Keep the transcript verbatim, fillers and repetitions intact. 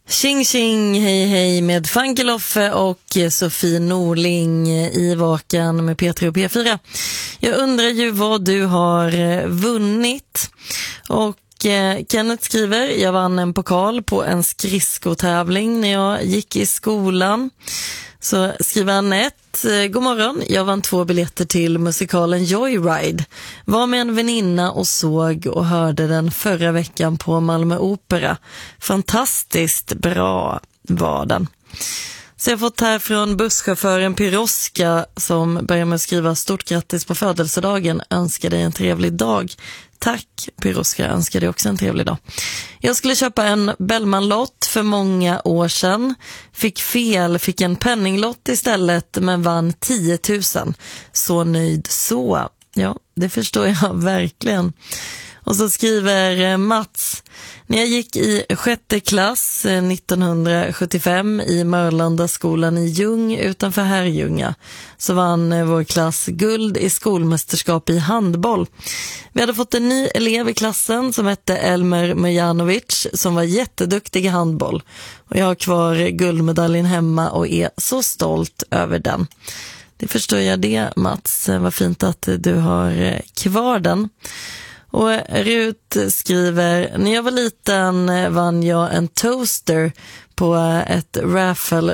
Tjing tjing, hej hej med Funky Loffe och Sofie Norling i Vaken med P tre och P fyra. Jag undrar ju vad du har vunnit. Och eh, Kenneth skriver, jag vann en pokal på en skridskotävling när jag gick i skolan. Så skriver Annette, god morgon, jag vann två biljetter till musikalen Joyride. Var med en väninna och såg och hörde den förra veckan på Malmö Opera. Fantastiskt bra var den. Så jag har fått här från busschauffören Piroska som börjar med att skriva stort grattis på födelsedagen. Önskar dig en trevlig dag. Tack Piroska, önskar dig också en trevlig dag. Jag skulle köpa en Bellman-lott för många år sedan. Fick fel, fick en penninglott istället men vann tio tusen. Så nöjd så. Ja, det förstår jag verkligen. Och så skriver Mats, när jag gick i sjätte klass nittonhundrasjuttiofem i Mörlandaskolan i Ljung utanför Herrljunga så vann vår klass guld i skolmästerskap i handboll. Vi hade fått en ny elev i klassen som hette Elmer Mojanovic som var jätteduktig i handboll. Och jag har kvar guldmedaljen hemma och är så stolt över den. Det förstår jag det, Mats. Vad fint att du har kvar den. Och Rut skriver, när jag var liten vann jag en toaster på ett raffle